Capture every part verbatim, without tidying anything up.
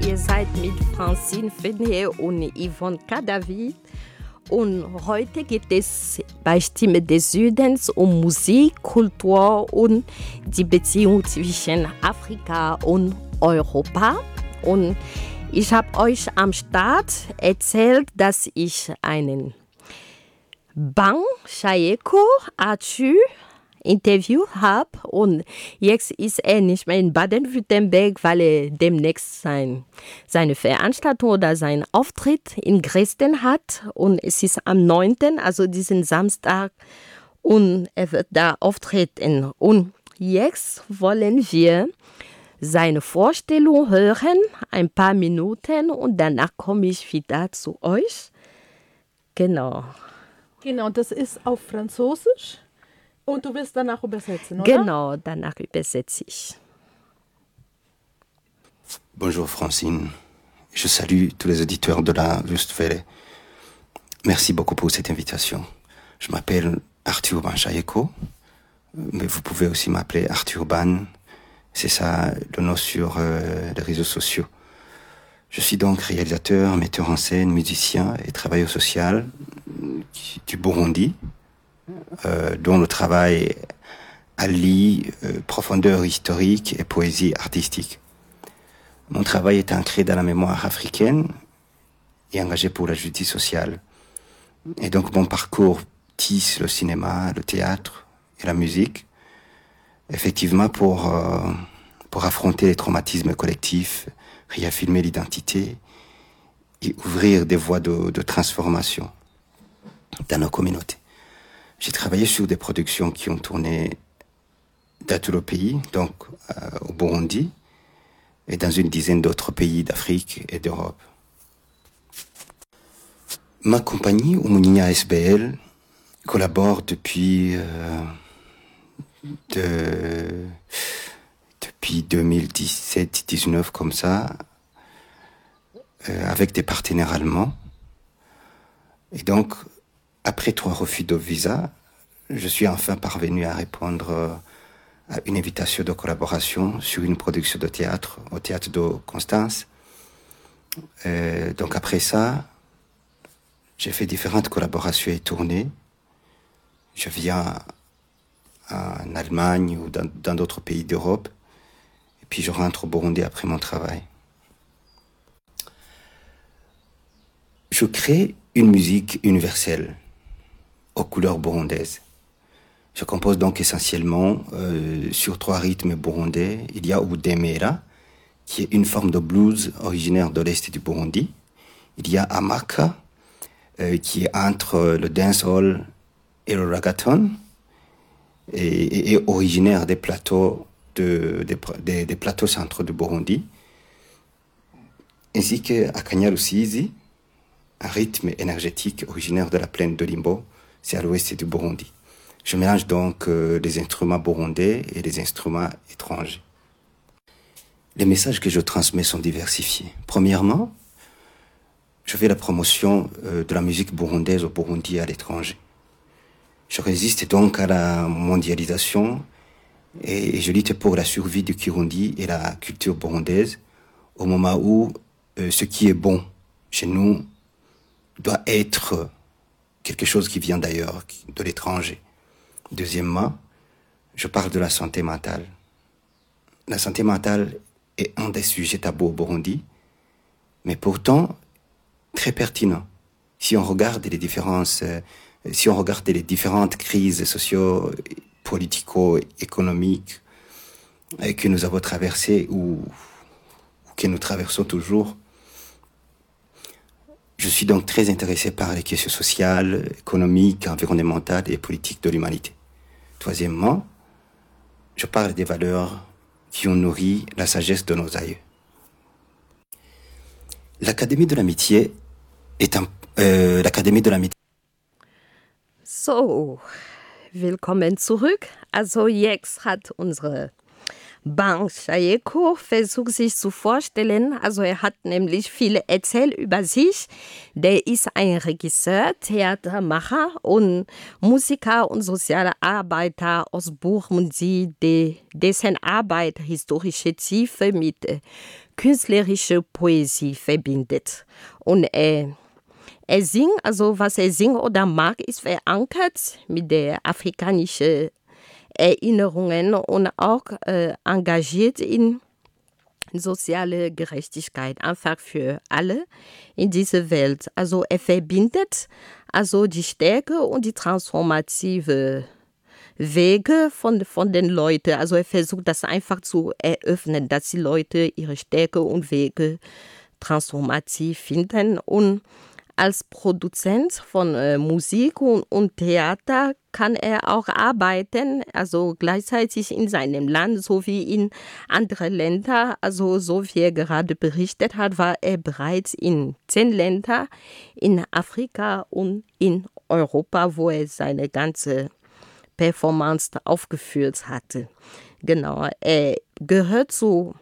Ihr seid mit Francine Fenier und Yvonne Kadavid. Und heute geht es bei Stimme des Südens um Musik, Kultur und die Beziehung zwischen Afrika und Europa. Und ich habe euch am Start erzählt, dass ich einen Bang Chayeko Arthur Interview habe. Und jetzt ist er nicht mehr in Baden-Württemberg, weil er demnächst sein, seine Veranstaltung oder seinen Auftritt in Dresden hat. Und es ist am neunten, also diesen Samstag. Und er wird da auftreten. Und jetzt wollen wir seine Vorstellung hören, ein paar Minuten. Und danach komme ich wieder zu euch. Genau. Genau, das ist auf Französisch. Und du wirst danach übersetzen, oder? Genau, danach übersetze ich. Bonjour Francine, je salue tous les auditeurs de la Wustwelle. Merci beaucoup pour cette invitation. Je m'appelle Arthur Ban Chayeko, mais vous pouvez aussi m'appeler Arthur Ban. C'est ça le nom sur euh, les réseaux sociaux. Je suis donc réalisateur, metteur en scène, musicien et travailleur social du Burundi. Euh, dont le travail allie euh, profondeur historique et poésie artistique. Mon travail est ancré dans la mémoire africaine et engagé pour la justice sociale. Et donc mon parcours tisse le cinéma, le théâtre et la musique, effectivement pour, euh, pour affronter les traumatismes collectifs, réaffirmer l'identité et ouvrir des voies de, de transformation dans nos communautés. J'ai travaillé sur des productions qui ont tourné dans tout le pays, donc euh, au Burundi, et dans une dizaine d'autres pays d'Afrique et d'Europe. Ma compagnie, Oumouninia S B L, collabore depuis, euh, de, depuis deux mille dix-sept dix-neuf, comme ça, euh, avec des partenaires allemands. Et donc, après trois refus de visa, je suis enfin parvenu à répondre à une invitation de collaboration sur une production de théâtre au théâtre de Constance. Euh, donc après ça, j'ai fait différentes collaborations et tournées. Je viens en Allemagne ou dans, dans d'autres pays d'Europe. Et puis je rentre au Burundi après mon travail. Je crée une musique universelle aux couleurs burundaises. Je compose donc essentiellement euh, sur trois rythmes burundais. Il y a Udemera, qui est une forme de blues originaire de l'est du Burundi. Il y a Amaka, euh, qui est entre le dancehall et le reggaeton, et, et, et originaire des plateaux, de, des, des, des plateaux centraux du Burundi. Ainsi que Akanya Rusizi, un rythme énergétique originaire de la plaine de Limbo, c'est à l'ouest du Burundi. Je mélange donc euh, les instruments burundais et les instruments étrangers. Les messages que je transmets sont diversifiés. Premièrement, je fais la promotion euh, de la musique burundaise au Burundi et à l'étranger. Je résiste donc à la mondialisation et, et je lutte pour la survie du Kirundi et la culture burundaise au moment où euh, ce qui est bon chez nous doit être quelque chose qui vient d'ailleurs, de l'étranger. Deuxièmement, je parle de la santé mentale. La santé mentale est un des sujets tabous au Burundi, mais pourtant très pertinent. Si on regarde les différences, euh, si on regarde les différentes crises socio, politico, économiques euh, que nous avons traversées ou, ou que nous traversons toujours, je suis donc très intéressé par les questions sociales, économiques, environnementales et politiques de l'humanité. Troisièmement, je parle des valeurs qui ont nourri la sagesse de nos aïeux. L'Académie de l'amitié est un, euh, l'Académie de l'amitié. So, willkommen zurück. Also jetzt hat unsere Bang Chayeko versucht sich zu vorstellen, also er hat nämlich viel erzählt über sich. Der ist ein Regisseur, Theatermacher und Musiker und sozialer Arbeiter aus Burundi, de, dessen Arbeit historische Tiefe mit künstlerische Poesie verbindet. Und er, er singt, also was er singt oder mag, ist verankert mit der afrikanischen Erinnerungen und auch äh, engagiert in soziale Gerechtigkeit, einfach für alle in dieser Welt. Also er verbindet also die Stärke und die transformative Wege von, von den Leuten. Also er versucht das einfach zu eröffnen, dass die Leute ihre Stärke und Wege transformativ finden. Und als Produzent von äh, Musik und, und Theater kann er auch arbeiten, also gleichzeitig in seinem Land sowie in anderen Ländern. Also so wie er gerade berichtet hat, war er bereits in zehn Ländern in Afrika und in Europa, wo er seine ganze Performance aufgeführt hatte. Genau, er gehört zu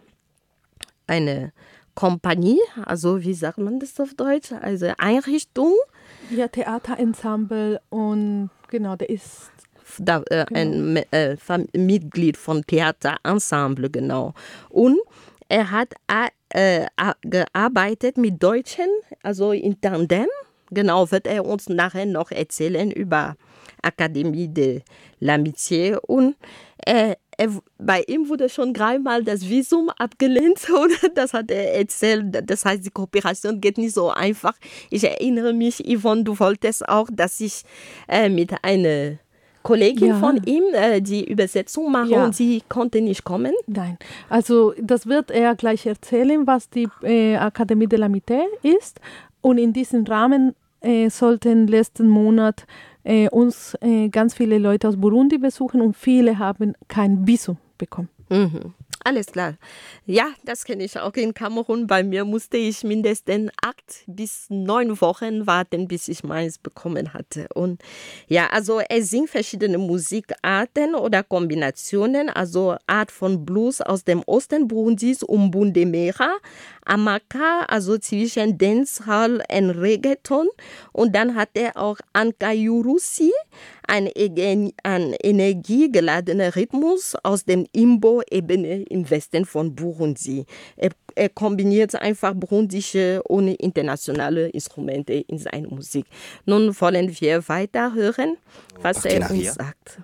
einer Kompanie, also wie sagt man das auf Deutsch, also Einrichtung. Ja, Theaterensemble und genau, der ist da, äh, genau. ein äh, Mitglied von Theaterensemble, genau. Und er hat äh, gearbeitet mit Deutschen, also in Tandem. Genau, wird er uns nachher noch erzählen über Akademie de l'Amitié. Und äh, er, bei ihm wurde schon dreimal das Visum abgelehnt und das hat er erzählt. Das heißt, die Kooperation geht nicht so einfach. Ich erinnere mich, Yvonne, du wolltest auch, dass ich äh, mit einer Kollegin ja. von ihm äh, die Übersetzung mache ja. und sie konnte nicht kommen. Nein, also das wird er gleich erzählen, was die äh, Akademie de l'Amitié ist. Und in diesem Rahmen äh, sollten letzten Monat Äh, uns äh, ganz viele Leute aus Burundi besuchen und viele haben kein Visum bekommen. Mhm. Alles klar. Ja, das kenne ich auch in Kamerun. Bei mir musste ich mindestens acht bis neun Wochen warten, bis ich meins bekommen hatte. Und ja, also er singt verschiedene Musikarten oder Kombinationen, also Art von Blues aus dem Osten Burundis, Umbundemera, Amaka, also zwischen Dancehall und Reggaeton. Und dann hat er auch Ankayurusi, ein, ein energiegeladener Rhythmus aus dem Imbo-Ebene im Westen von Burundi. Er, er kombiniert einfach burundische und internationale Instrumente in seiner Musik. Nun wollen wir weiter hören, was er uns sagt.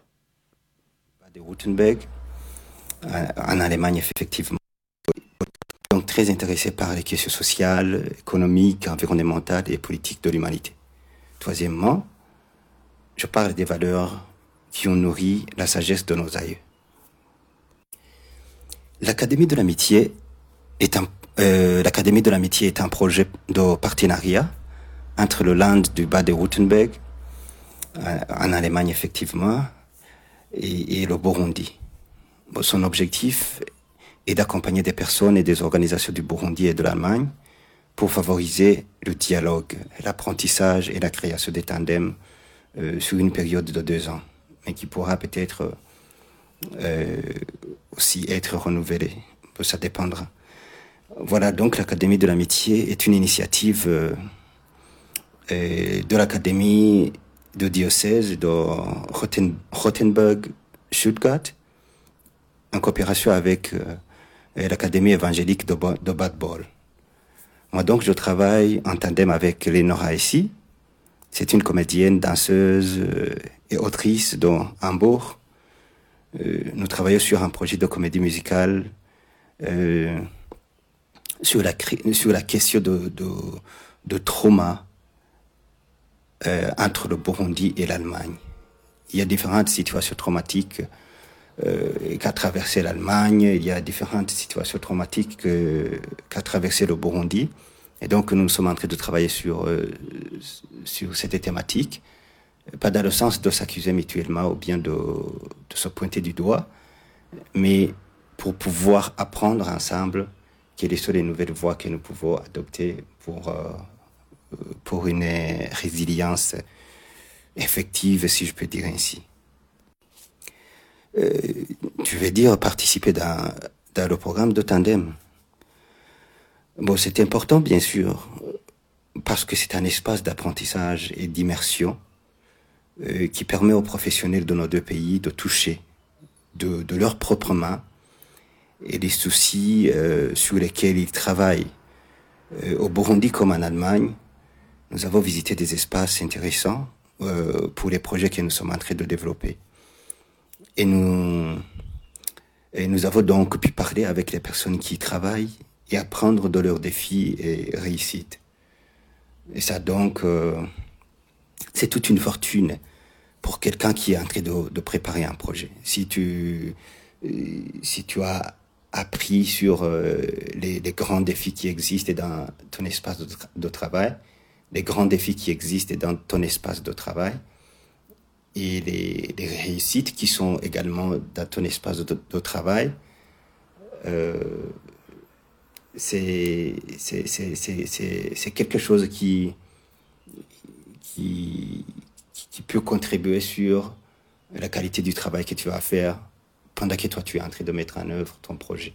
De Württemberg, en Allemagne effectivement. Donc très intéressé par les questions sociales, économiques, environnementales et politiques de l'humanité. Troisièmement, je parle des valeurs qui ont nourri la sagesse de nos aïeux. L'Académie de l'Amitié est un, euh, l'Académie de l'Amitié est un projet de partenariat entre le Land du Bade-Württemberg, euh, en Allemagne effectivement, et, et le Burundi. Bon, son objectif est d'accompagner des personnes et des organisations du Burundi et de l'Allemagne pour favoriser le dialogue, l'apprentissage et la création des tandems euh, sur une période de deux ans, mais qui pourra peut-être euh, aussi être renouvelé. Ça dépendra. Voilà, donc l'Académie de l'Amitié est une initiative euh, euh, de l'Académie de diocèse de Roten, Rothenburg-Stuttgart, en coopération avec euh, l'Académie évangélique de, de Bad Bol. Moi donc je travaille en tandem avec Lénora Essi. C'est une comédienne, danseuse euh, et autrice de Hambourg. Euh, nous travaillons sur un projet de comédie musicale euh, sur, la, sur la question de, de, de trauma euh, entre le Burundi et l'Allemagne. Il y a différentes situations traumatiques euh, qu'a traversé l'Allemagne, il y a différentes situations traumatiques que, qu'a traversé le Burundi. Et donc nous sommes en train de travailler sur, euh, sur cette thématique, pas dans le sens de s'accuser mutuellement ou bien de, de se pointer du doigt, mais pour pouvoir apprendre ensemble quelles sont les nouvelles voies que nous pouvons adopter pour, euh, pour une résilience effective, si je peux dire ainsi. Euh, tu veux dire participer dans, dans le programme de tandem. Bon, c'est important, bien sûr, parce que c'est un espace d'apprentissage et d'immersion euh, qui permet aux professionnels de nos deux pays de toucher de, de leurs propres mains et les soucis euh, sur lesquels ils travaillent. Euh, au Burundi comme en Allemagne, nous avons visité des espaces intéressants euh, pour les projets que nous sommes en train de développer. Et nous, et nous avons donc pu parler avec les personnes qui y travaillent et apprendre de leurs défis et réussites. Et ça donc, euh, c'est toute une fortune pour quelqu'un qui est en train de, de préparer un projet. Si tu, euh, si tu as appris sur euh, les, les grands défis qui existent dans ton espace de, tra- de travail, les grands défis qui existent dans ton espace de travail, et les, les réussites qui sont également dans ton espace de, de travail, euh, c'est, c'est, c'est, c'est, c'est, c'est quelque chose qui, qui, qui peut contribuer sur la qualité du travail que tu vas faire pendant que toi tu es en train de mettre en œuvre ton projet.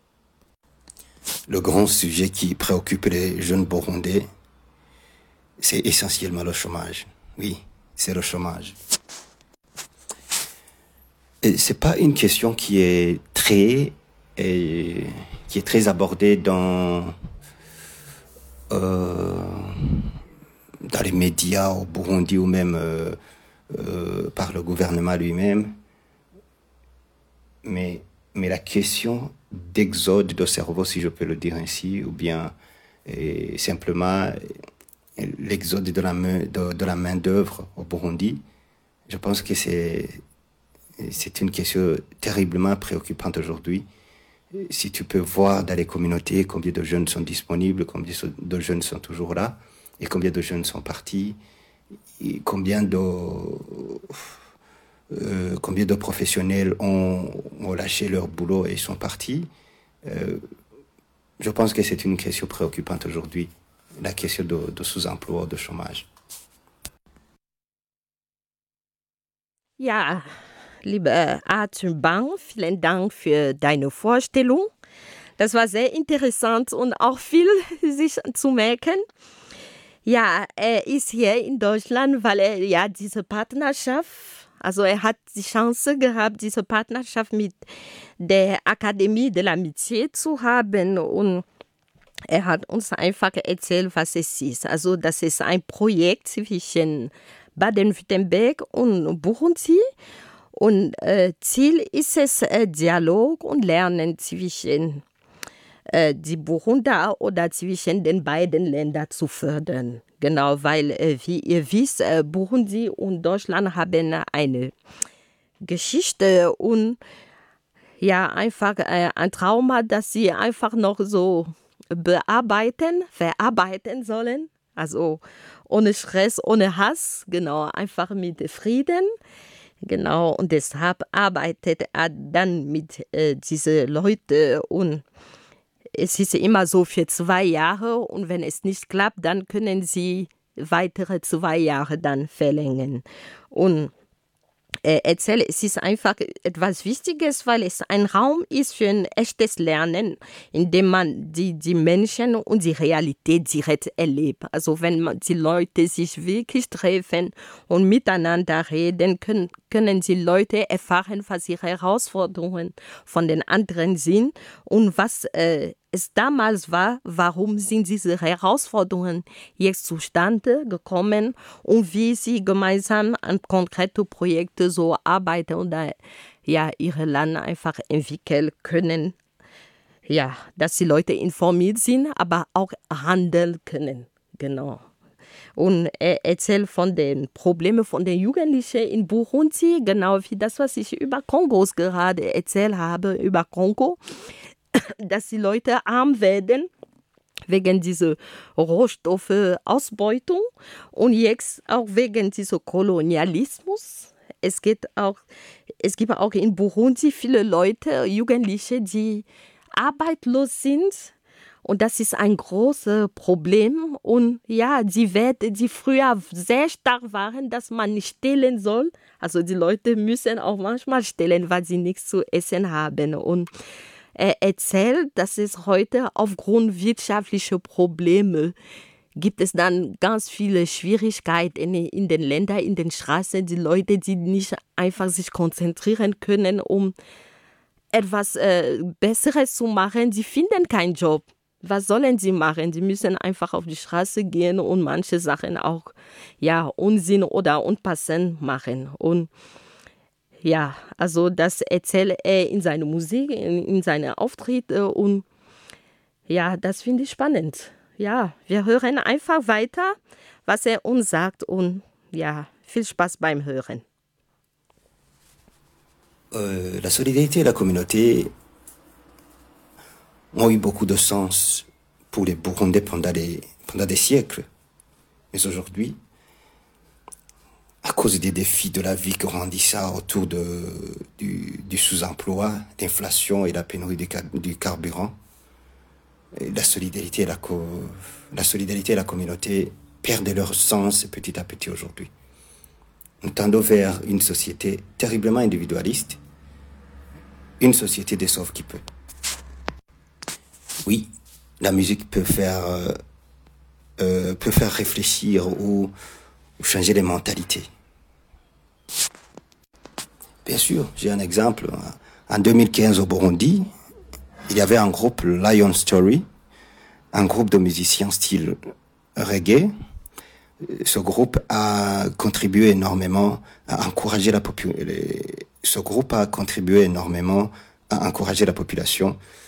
Le grand sujet qui préoccupe les jeunes Burundais, c'est essentiellement le chômage. Oui, c'est le chômage. Et c'est pas une question qui est très, et, qui est très abordée dans, euh, dans les médias au Burundi ou même euh, euh, par le gouvernement lui-même. Mais, mais la question d'exode de cerveau, si je peux le dire ainsi, ou bien et simplement l'exode de la main, de, de la main-d'œuvre au Burundi, je pense que c'est, c'est une question terriblement préoccupante aujourd'hui. Si tu peux voir dans les communautés combien de jeunes sont disponibles, combien de jeunes sont toujours là, et combien de jeunes sont partis, et combien de... Euh, combien de professionnels ont, ont lâché leur boulot et sont partis. Euh, je pense que c'est une question préoccupante aujourd'hui, la question de, de sous-emploi, de chômage. Ja, liebe Arthur Bang, vielen Dank für deine Vorstellung. Das war sehr interessant und auch viel sich zu merken. Ja, er ist hier in Deutschland, weil er ja diese Partnerschaft, also er hat die Chance gehabt, diese Partnerschaft mit der Akademie de l'Amitié zu haben und er hat uns einfach erzählt, was es ist. Also das ist ein Projekt zwischen Baden-Württemberg und Burundi und äh, Ziel ist es, äh, Dialog und Lernen zwischen äh, die Burunder oder zwischen den beiden Ländern zu fördern. Genau, weil, äh, wie ihr wisst, äh, Burundi und Deutschland haben eine Geschichte und ja, einfach äh, ein Trauma, das sie einfach noch so bearbeiten, verarbeiten sollen. Also ohne Stress, ohne Hass, genau, einfach mit Frieden. Genau, und deshalb arbeitet er dann mit äh, diesen Leuten und es ist immer so für zwei Jahre und wenn es nicht klappt, dann können sie weitere zwei Jahre dann verlängern. Und äh, erzähle, es ist einfach etwas Wichtiges, weil es ein Raum ist für ein echtes Lernen, in dem man die, die Menschen und die Realität direkt erlebt. Also wenn man die Leute sich wirklich treffen und miteinander reden, können, können die Leute erfahren, was ihre Herausforderungen von den anderen sind und was äh, es damals war, warum sind diese Herausforderungen jetzt zustande gekommen und wie sie gemeinsam an konkrete Projekte so arbeiten oder ja, ihre Land einfach entwickeln können. Ja, dass die Leute informiert sind, aber auch handeln können. Genau. Und er erzählt von den Problemen von den Jugendlichen in Burundi, genau wie das, was ich über Kongos gerade erzählt habe, über Kongo, dass die Leute arm werden wegen dieser Rohstoffausbeutung und jetzt auch wegen dieser Kolonialismus. Es geht auch, es gibt auch in Burundi viele Leute, Jugendliche, die arbeitslos sind. Und das ist ein großes Problem. Und ja, die Werte, die früher sehr stark waren, dass man nicht stehlen soll. Also die Leute müssen auch manchmal stehlen, weil sie nichts zu essen haben. Und er erzählt, dass es heute aufgrund wirtschaftlicher Probleme gibt es dann ganz viele Schwierigkeiten in, in den Ländern, in den Straßen. Die Leute, die nicht einfach sich konzentrieren können, um etwas äh, Besseres zu machen, die finden keinen Job. Was sollen sie machen? Die müssen einfach auf die Straße gehen und manche Sachen auch ja, Unsinn oder unpassend machen. Und ja, also das erzählt er in seiner Musik, in, in seinen Auftritten und ja, das finde ich spannend. Ja, wir hören einfach weiter, was er uns sagt und ja, viel Spaß beim Hören. Euh, la solidarité et la communauté ont eu beaucoup de sens pour les Burundais pendant des, pendant des siècles. Mais aujourd'hui, à cause des défis de la vie grandissant autour de, du, du sous-emploi, l'inflation et la pénurie du, du carburant, et la, solidarité et la, co, la solidarité et la communauté perdent leur sens petit à petit aujourd'hui. Nous tendons vers une société terriblement individualiste, une société des sauves qui peut. Oui, la musique peut faire, euh, euh, peut faire réfléchir ou, ou changer les mentalités. Bien sûr, j'ai un exemple. En deux mille quinze au Burundi, il y avait un groupe Lion Story, un groupe de musiciens style reggae. Ce groupe a contribué énormément à encourager la population. Ce groupe a contribué énormément à encourager la population